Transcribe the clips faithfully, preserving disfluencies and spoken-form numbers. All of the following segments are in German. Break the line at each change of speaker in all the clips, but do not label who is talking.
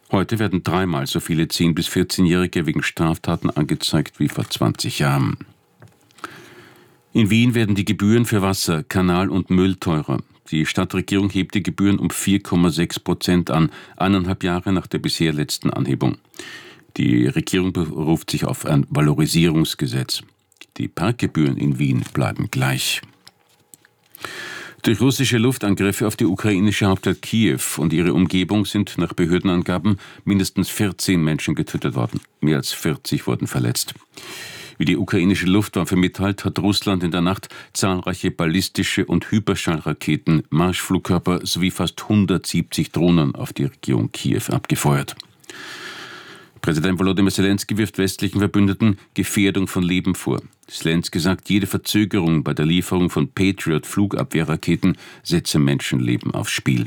Heute werden dreimal so viele zehn- bis vierzehnjährige wegen Straftaten angezeigt wie vor zwanzig Jahren. In Wien werden die Gebühren für Wasser, Kanal und Müll teurer. Die Stadtregierung hebt die Gebühren um vier Komma sechs Prozent an, eineinhalb Jahre nach der bisher letzten Anhebung. Die Regierung beruft sich auf ein Valorisierungsgesetz. Die Parkgebühren in Wien bleiben gleich. Durch russische Luftangriffe auf die ukrainische Hauptstadt Kiew und ihre Umgebung sind nach Behördenangaben mindestens vierzehn Menschen getötet worden. Mehr als vierzig wurden verletzt. Wie die ukrainische Luftwaffe mitteilt, hat Russland in der Nacht zahlreiche ballistische und Hyperschallraketen, Marschflugkörper sowie fast hundertsiebzig Drohnen auf die Region Kiew abgefeuert. Präsident Volodymyr Zelensky wirft westlichen Verbündeten Gefährdung von Leben vor. Zelensky sagt, jede Verzögerung bei der Lieferung von Patriot-Flugabwehrraketen setze Menschenleben aufs Spiel.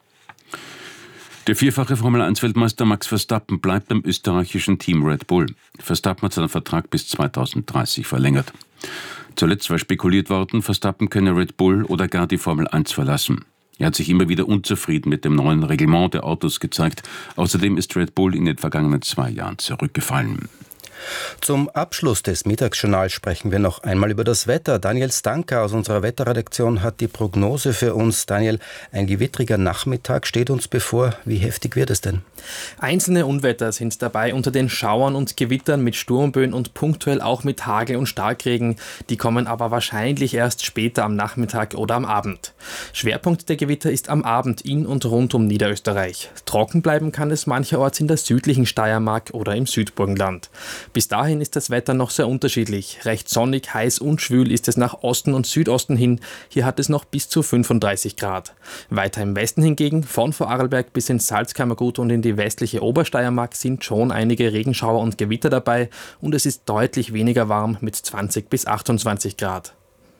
Der vierfache Formel eins Weltmeister Max Verstappen bleibt beim österreichischen Team Red Bull. Verstappen hat seinen Vertrag bis zweitausenddreißig verlängert. Zuletzt war spekuliert worden, Verstappen könne Red Bull oder gar die Formel eins verlassen. Er hat sich immer wieder unzufrieden mit dem neuen Reglement der Autos gezeigt. Außerdem ist Red Bull in den vergangenen zwei Jahren zurückgefallen.
Zum Abschluss des Mittagsjournals sprechen wir noch einmal über das Wetter. Daniel Stanka aus unserer Wetterredaktion hat die Prognose für uns. Daniel, ein gewittriger Nachmittag steht uns bevor. Wie heftig wird es denn?
Einzelne Unwetter sind dabei unter den Schauern und Gewittern mit Sturmböen und punktuell auch mit Hagel und Starkregen. Die kommen aber wahrscheinlich erst später am Nachmittag oder am Abend. Schwerpunkt der Gewitter ist am Abend in und rund um Niederösterreich. Trocken bleiben kann es mancherorts in der südlichen Steiermark oder im Südburgenland. Bis dahin ist das Wetter noch sehr unterschiedlich. Recht sonnig, heiß und schwül ist es nach Osten und Südosten hin. Hier hat es noch bis zu fünfunddreißig Grad. Weiter im Westen hingegen, von Vorarlberg bis ins Salzkammergut und in die westliche Obersteiermark sind schon einige Regenschauer und Gewitter dabei und es ist deutlich weniger warm mit zwanzig bis achtundzwanzig Grad.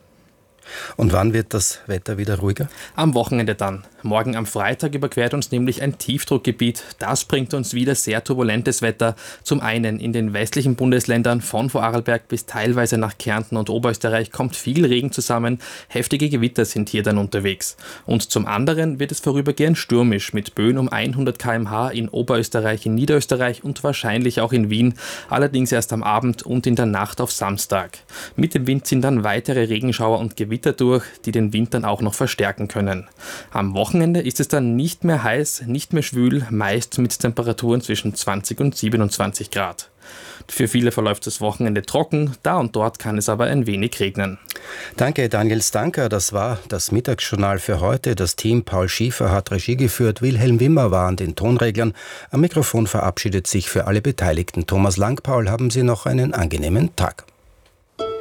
Und wann wird das Wetter wieder ruhiger?
Am Wochenende dann. Morgen am Freitag überquert uns nämlich ein Tiefdruckgebiet. Das bringt uns wieder sehr turbulentes Wetter. Zum einen in den westlichen Bundesländern von Vorarlberg bis teilweise nach Kärnten und Oberösterreich kommt viel Regen zusammen. Heftige Gewitter sind hier dann unterwegs. Und zum anderen wird es vorübergehend stürmisch mit Böen um hundert Kilometer pro Stunde in Oberösterreich, in Niederösterreich und wahrscheinlich auch in Wien. Allerdings erst am Abend und in der Nacht auf Samstag. Mit dem Wind sind dann weitere Regenschauer und Gewitter durch, die den Wind dann auch noch verstärken können. Am Wochenende ist es dann nicht mehr heiß, nicht mehr schwül, meist mit Temperaturen zwischen zwanzig und siebenundzwanzig Grad. Für viele verläuft das Wochenende trocken, da und dort kann es aber ein wenig regnen.
Danke, Daniel Stanka. Das war das Mittagsjournal für heute. Das Team Paul Schiefer hat Regie geführt, Wilhelm Wimmer war an den Tonreglern. Am Mikrofon verabschiedet sich für alle Beteiligten Thomas Lang. Paul, haben Sie noch einen angenehmen Tag.